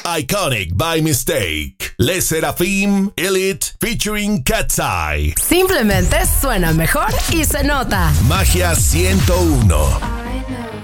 Iconic by Mistake. Les Seraphim Elite featuring Cat's Eye. Simplemente suena mejor y se nota. Magia 101.